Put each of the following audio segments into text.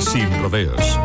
Sin rodeos.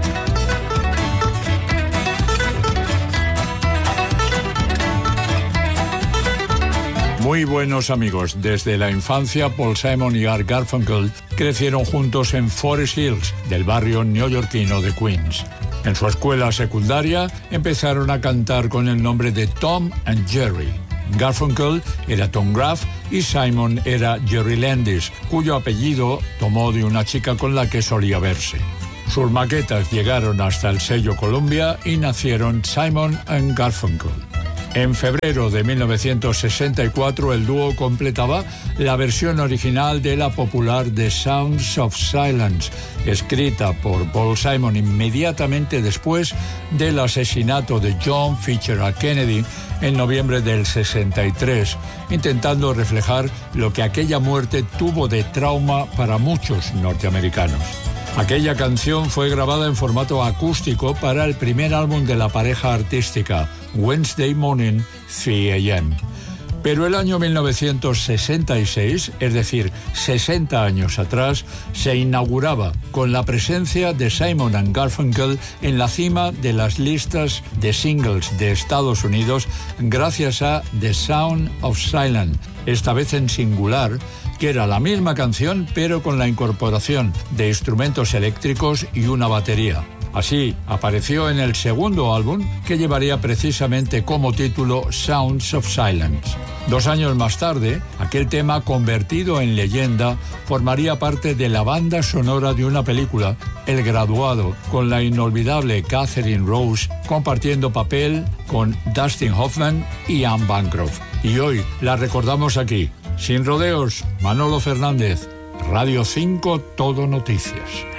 Muy buenos amigos. Desde la infancia, Paul Simon y Art Garfunkel crecieron juntos en Forest Hills, del barrio neoyorquino de Queens. En su escuela secundaria empezaron a cantar con el nombre de Tom and Jerry. Garfunkel era Tom Graff y Simon era Jerry Landis, cuyo apellido tomó de una chica con la que solía verse. Sus maquetas llegaron hasta el sello Columbia y nacieron Simon and Garfunkel. En febrero de 1964, el dúo completaba la versión original de la popular The Sounds of Silence, escrita por Paul Simon inmediatamente después del asesinato de John Fitzgerald Kennedy en noviembre del 63, intentando reflejar lo que aquella muerte tuvo de trauma para muchos norteamericanos. Aquella canción fue grabada en formato acústico para el primer álbum de la pareja artística, Wednesday Morning, 3 a.m. Pero el año 1966, es decir, 60 años atrás, se inauguraba con la presencia de Simon and Garfunkel en la cima de las listas de singles de Estados Unidos gracias a The Sound of Silence, esta vez en singular, que era la misma canción pero con la incorporación de instrumentos eléctricos y una batería. Así apareció en el segundo álbum, que llevaría precisamente como título Sounds of Silence. 2 años más tarde, aquel tema convertido en leyenda formaría parte de la banda sonora de una película, El Graduado, con la inolvidable Catherine Rose compartiendo papel con Dustin Hoffman y Anne Bancroft. Y hoy la recordamos aquí. Sin rodeos, Manolo Fernández, Radio 5 Todo Noticias.